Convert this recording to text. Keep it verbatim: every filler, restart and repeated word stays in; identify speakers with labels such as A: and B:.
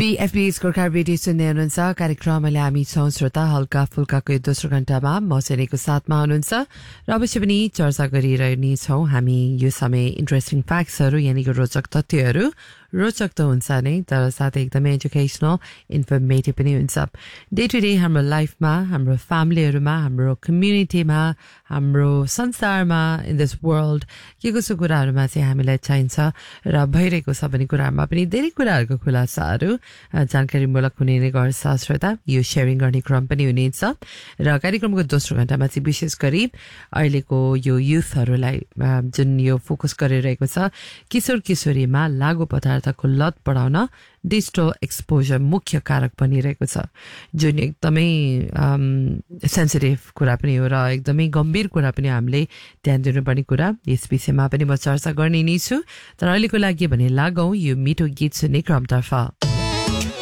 A: बीएफबी स्कोरकार radio सुन्दै हुनुहुन्छ कार्यक्रमले हामी छौं श्रोता हल्का फुल्काको दोस्रो घण्टामा मसेनीको साथमा हुनुहुन्छ र अवश्य पनि चर्चा गरिरहने छौं हामी यो समय इन्ट्रेस्टिङ फ्याक्ट्सहरू यानी कि रोचक तथ्यहरू रोचक त हुन्छ नै तर साथै एकदमै एजुकेसनल इन्फर्मेटिभ पनि हुन्छ डे टु डे हाम्रो लाइफमा हाम्रो फ्यामिलीहरूमा हाम्रो कम्युनिटीमा हाम्रो संसारमा इन दिस वर्ल्ड के कसो कुराहरूमा चाहिँ हामीलाई चाहिन्छ र भइरहेको छ भन्ने कुराहरूमा पनि धेरै कुराहरूको खुलासाहरू जानकारीमूलक हुने नै गर्छ श्रोता यो सेयरिङ गर्ने क्रम पनि हुनेछ र कार्यक्रमको दोस्रो घण्टामा चाहिँ विशेष गरी अहिलेको यो युथहरूलाई जुन यो फोकस गरिरहेको छ किशोर किशोरीमा लागु पदार्थको लत बढाउन डिजिटल एक्सपोजर मुख्य कारक बनिरहेको छ जुन एकदमै सेन्सिटिभ कुरा पनि हो र एकदमै गम्भीर कुरा पनि हामीले ध्यान दिनुपर्ने कुरा यस विषयमा पनि म चर्चा गर्ने नै छु तर अहिलेको लागि भने लागौं यो मिठो गीत सुन्ने क्रमतर्फ